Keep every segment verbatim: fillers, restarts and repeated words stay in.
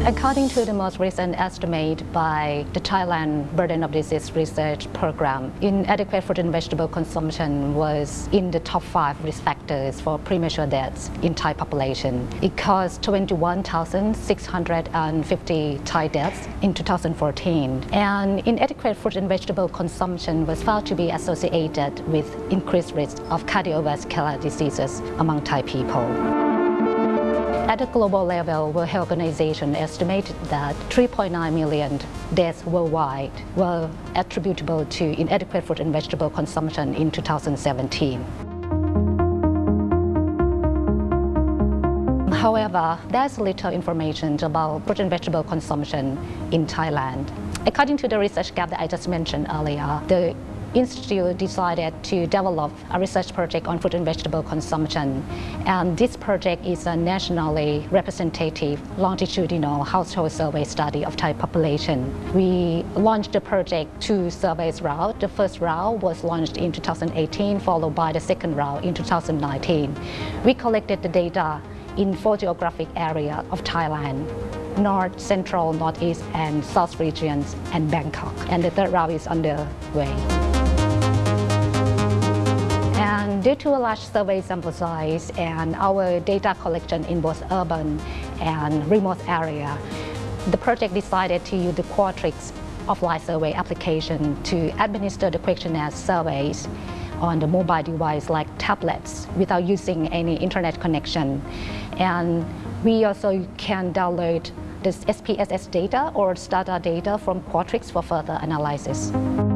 According to the most recent estimate by the Thailand Burden of Disease Research Program, inadequate fruit and vegetable consumption was in the top five risk factors for premature deaths in Thai population. It caused twenty-one thousand six hundred fifty Thai deaths in two thousand fourteen. And inadequate fruit and vegetable consumption was found to be associated with increased risk of cardiovascular diseases among Thai people. At a global level, World Health Organization estimated that three point nine million deaths worldwide were attributable to inadequate fruit and vegetable consumption in two thousand seventeen. However, there's little information about fruit and vegetable consumption in Thailand. According to the research gap that I just mentioned earlier, the Institute decided to develop a research project on fruit and vegetable consumption. And this project is a nationally representative longitudinal household survey study of Thai population. We launched the project two surveys round. The first round was launched in two thousand eighteen, followed by the second round in two thousand nineteen. We collected the data in four geographic areas of Thailand: North, Central, Northeast, and South regions, and Bangkok. And the third round is underway. And due to a large survey sample size and our data collection in both urban and remote area, the project decided to use the Qualtrics offline survey application to administer the questionnaire surveys on the mobile device like tablets without using any internet connection. And we also can download this S P S S data or Stata data from Qualtrics for further analysis.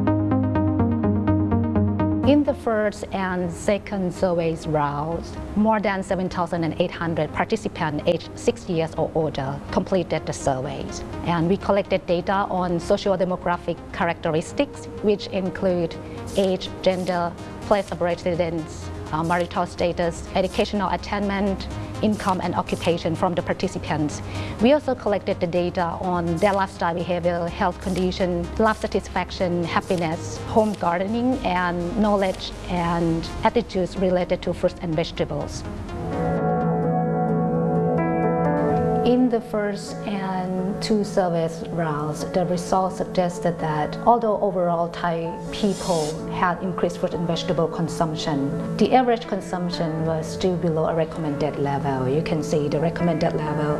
In the first and second surveys rounds, more than seven thousand eight hundred participants aged six years or older completed the surveys. And we collected data on socio-demographic characteristics, which include age, gender, place of residence, uh, marital status, educational attainment, income and occupation from the participants. We also collected the data on their lifestyle behavior, health condition, life satisfaction, happiness, home gardening, and knowledge and attitudes related to fruits and vegetables. In the first and two surveys rounds, the results suggested that although overall Thai people had increased fruit and vegetable consumption, the average consumption was still below a recommended level. You can see the recommended level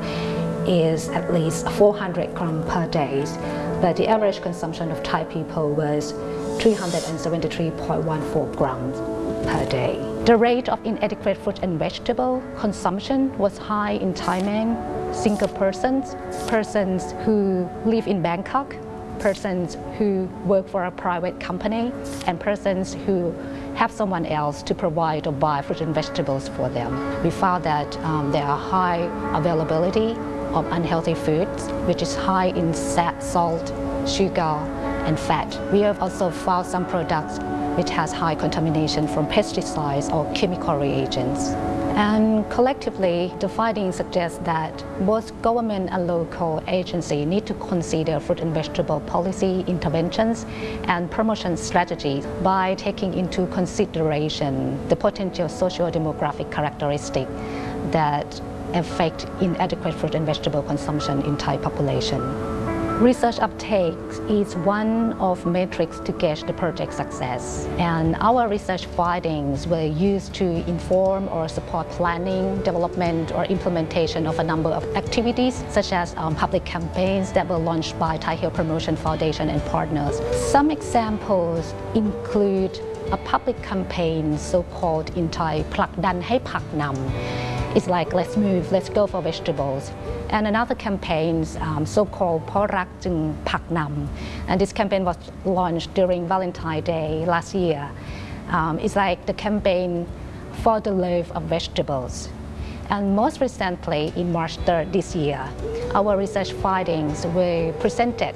is at least four hundred grams per day, but the average consumption of Thai people was three hundred seventy-three point one four grams per day. The rate of inadequate fruit and vegetable consumption was high in Thai men, single persons, persons who live in Bangkok, persons who work for a private company, and persons who have someone else to provide or buy fruit and vegetables for them. We found that um, there are high availability of unhealthy foods, which is high in salt, sugar, and fat. We have also found some products which has high contamination from pesticides or chemical reagents. And collectively, the findings suggest that both government and local agencies need to consider fruit and vegetable policy interventions and promotion strategies by taking into consideration the potential socio-demographic characteristics that affect inadequate fruit and vegetable consumption in Thai population. Research uptake is one of metrics to gauge the project success, and our research findings were used to inform or support planning, development, or implementation of a number of activities, such as um, public campaigns that were launched by Thai Health Promotion Foundation and partners. Some examples include a public campaign, so-called in Thai, Plak Dan Hai Pak Nam. It's like, let's move, let's go for vegetables. And another campaign, um, so-called Porak Jung Pak Nam. And this campaign was launched during Valentine's Day last year. Um, it's like the campaign for the love of vegetables. And most recently, in March third this year, our research findings were presented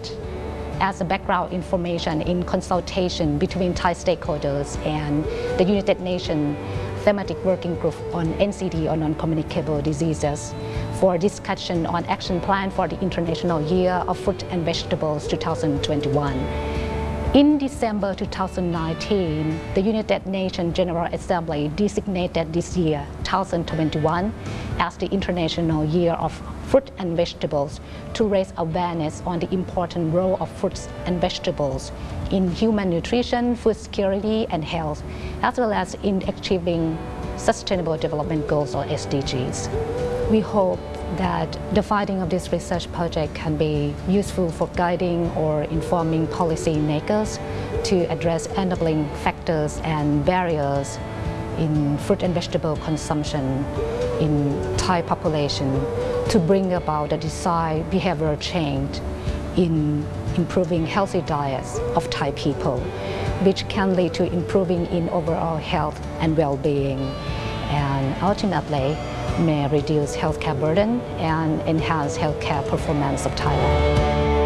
as a background information in consultation between Thai stakeholders and the United Nations Thematic Working Group on N C D, or non-communicable diseases, for discussion on action plan for the International Year of Fruit and Vegetables two thousand twenty-one. In December two thousand nineteen, the United Nations General Assembly designated this year, two thousand twenty-one, as the International Year of Fruit and Vegetables to raise awareness on the important role of fruits and vegetables in human nutrition, food security, and health, as well as in achieving Sustainable Development Goals or S D Gs. We hope that the finding of this research project can be useful for guiding or informing policymakers to address enabling factors and barriers in fruit and vegetable consumption in Thai population to bring about the desired behavioral change in improving healthy diets of Thai people, which can lead to improving in overall health and well-being, and ultimately may reduce healthcare burden and enhance healthcare performance of Thailand.